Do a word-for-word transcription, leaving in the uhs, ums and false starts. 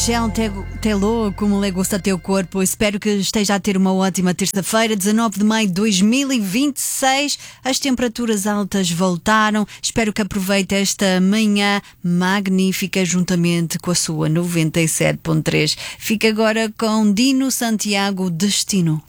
Michel Teló, como le gusta teu corpo. Espero que esteja a ter uma ótima terça-feira, dezanove de maio de dois mil e vinte e seis. As temperaturas altas voltaram. Espero que aproveite esta manhã magnífica juntamente com a sua noventa e sete ponto três. Fica agora com Dino Santiago, Destino.